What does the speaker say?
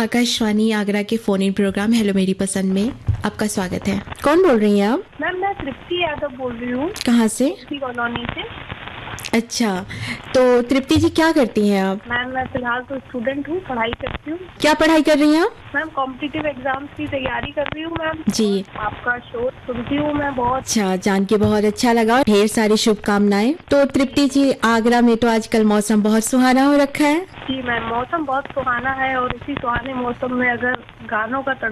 आकाशवाणी आगरा के phone in programme hello मेरी पसंद में आपका स्वागत है। कौन बोल रही हैं आप? मैम मैं तृप्ति यादव बोल रही हूँ। कहाँ से? कॉलोनी से। अच्छा, तो तृप्ति जी क्या करती हैं आप? मैम मैं फिलहाल तो स्टूडेंट हूँ, पढ़ाई करती हूँ। क्या पढ़ाई कर रही हैं आप? मैम कॉम्पिटिटिव एग्जाम्स की तैयारी कर रही हूँ मैम। जी। आपका शो सुनती हूँ मैं बहुत। अच्छा, जान के बहुत अच्छा लगा। ढेर सारी शुभकामनाएं। तो तृप्ति जी, आगरा में तो आजकल मौसम बहुत सुहाना हो रखा है। जी मैम, मौसम बहुत सुहाना है और इसी सुहाने मौसम में अगर गानों का